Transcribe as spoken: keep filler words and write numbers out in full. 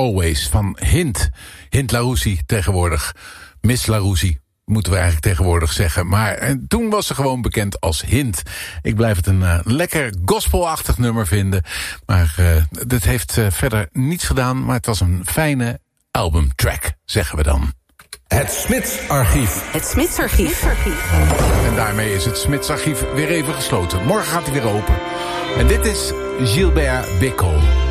Always van Hint. Hint Larousse tegenwoordig. Miss Larousse moeten we eigenlijk tegenwoordig zeggen. Maar en toen was ze gewoon bekend als Hint. Ik blijf het een uh, lekker gospelachtig nummer vinden. Maar uh, dit heeft uh, verder niets gedaan. Maar het was een fijne albumtrack, zeggen we dan. Het Smitsarchief. Het Smitsarchief. En daarmee is het Smitsarchief weer even gesloten. Morgen gaat hij weer open. En dit is Gilbert Bécaud.